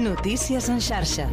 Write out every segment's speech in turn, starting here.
Notícies en xarxa.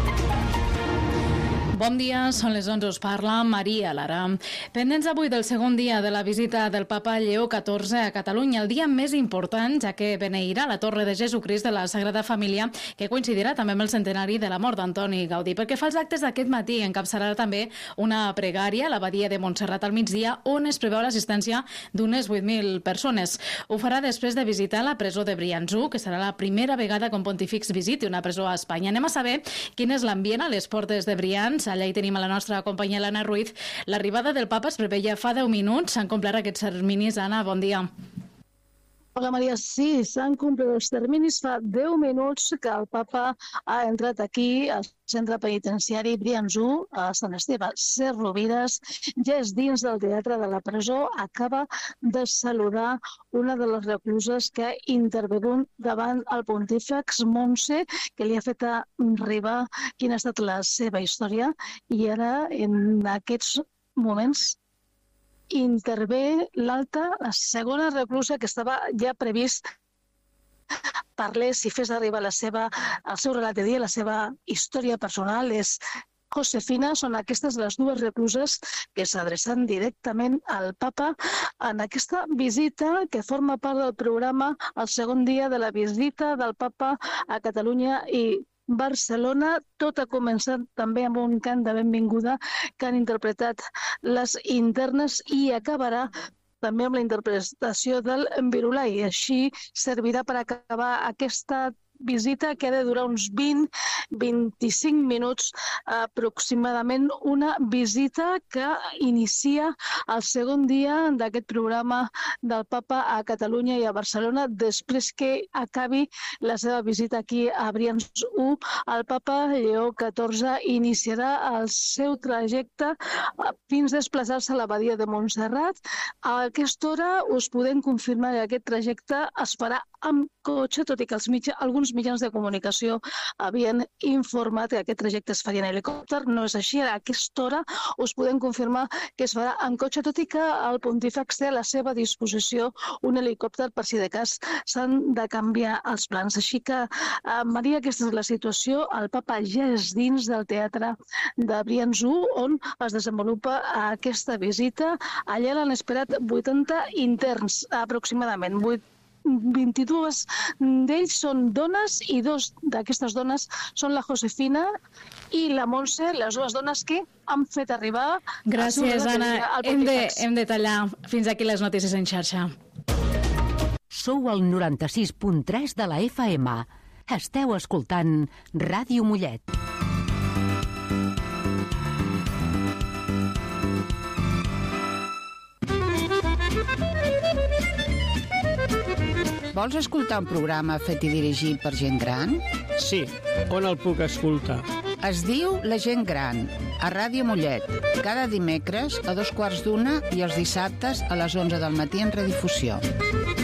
Bon dia, són les 11, us parla Maria Lara. Pendents avui del segon dia de la visita del papa Lleó XIV a Catalunya, el dia més important, ja que beneirà la Torre de Jesucrist de la Sagrada Família, que coincidirà també amb el centenari de la mort d'Antoni Gaudí. Perquè fa els actes d'aquest matí encapçalarà també una pregària a l'abadia de Montserrat al migdia, on es preveu l'assistència d'unes 8.000 persones. Ho farà després de visitar la presó de Briançó, que serà la primera vegada que un pontífix visiti una presó a Espanya. Anem a saber quin és l'ambient a les portes de Brians. Allà hi tenim a la nostra companya Anna Ruiz. L'arribada del papa es preveia fa 10 minuts. S'han complert aquests terminis. Anna, bon dia. Hola Maria, sí, s'han complert els terminis. Fa 10 minuts que el papa ha entrat aquí al centre penitenciari Briançó, a Sant Esteve Sesrovires. Ja és dins del teatre de la presó. Acaba de saludar una de les recluses que ha intervingut davant el pontífex, Montse, que li ha fet arribar quina ha estat la seva història. I ara, en aquests moments, intervé l'alta, la segona reclusa que estava ja previst parlés i fes arribar el seu relat de dia, la seva història personal. És Josefina. Són aquestes les dues recluses que s'adrecen directament al papa en aquesta visita que forma part del programa, el segon dia de la visita del papa a Catalunya i Barcelona. Tot ha començat també amb un cant de benvinguda que han interpretat les internes i acabarà també amb la interpretació del Virulà, i així servirà per acabar aquesta visita que ha de durar uns 20-25 minuts aproximadament, una visita que inicia el segon dia d'aquest programa del papa a Catalunya i a Barcelona. Després que acabi la seva visita aquí a Briançó, el papa Lleó XIV iniciarà el seu trajecte fins a desplaçar-se a l'abadia de Montserrat. A aquesta hora us podem confirmar que aquest trajecte es farà amb cotxe, tot i que alguns mitjans de comunicació havien informat que aquest trajecte es faria en helicòpter. No és així. A aquesta hora us podem confirmar que es farà en cotxe, tot i que el pontífex té a la seva disposició un helicòpter per si de cas s'han de canviar els plans. Així que, Maria, aquesta és la situació. El papa ja és dins del teatre de Briançó, on es desenvolupa aquesta visita. Allà l'han esperat 80 interns, aproximadament. 22 d'ells són dones i 2 d'aquestes dones són la Josefina i la Montse, les dues dones que han fet arribar... Gràcies, Anna. Hem de tallar. Fins aquí les notícies en xarxa. Sou al 96.3 de la FM. Esteu escoltant Ràdio Mollet. Vols escoltar un programa fet i dirigit per gent gran? Sí, on el puc escoltar? Es diu La gent gran, a Ràdio Mollet, cada dimecres a 2:15 i els dissabtes a les 11 del matí en redifusió.